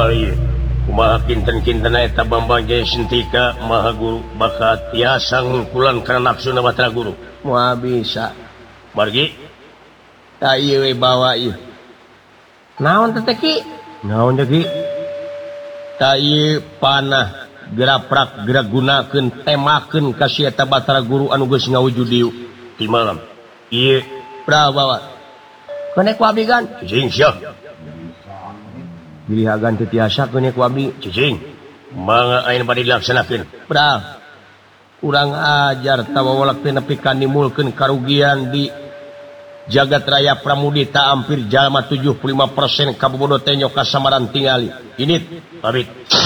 Kinten-kinteneta Bambang Jayasentika Maha Guru bakat tiasang pulang karena nafsu Batra Guru bisa margi bawa naon teteki naon jadi panah gerak gerak gunakan temakan kasih eta Batra Guru anu geus ngawujud di malam ieu prabawa konek wabi kan cicing sia dilihagan teu tiasa konek wabi cicing mangga ayeuna bade dilaksanakeun pra urang ajar tawawalak teh nepi ka nimulkeun karugian di jagat raya Pramudita hampir jalma 75% kabobodo teh nyok kasamaran tingali init pamit